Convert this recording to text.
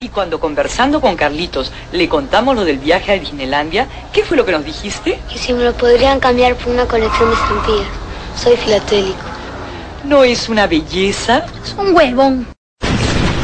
Y cuando conversando con Carlitos le contamos lo del viaje a Disneylandia, ¿qué fue lo que nos dijiste? Que si me lo podrían cambiar por una colección de estampillas. Soy filatélico. ¿No es una belleza? Es un huevón.